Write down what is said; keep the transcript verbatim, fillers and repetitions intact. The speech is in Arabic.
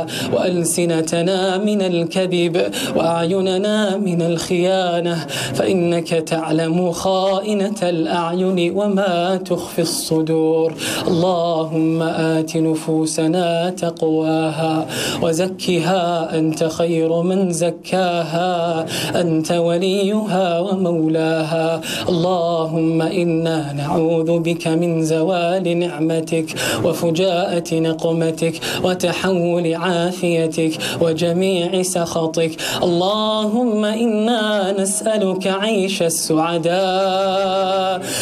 وألسنتنا من الكذب وأعيننا من الخيانة، فإنك تعلم خائنة الأعين وما تخفي الصدور. اللهم آت نفوسنا تقواها وزكها أنت خير من زكاها، أنت وليها ومولاها. اللهم إنا نعوذ بك من زوال نعمتك وفجاءة نقمتك وتحول عافيتك وجميع سخطك. اللهم إنا نسألك عيش السعداء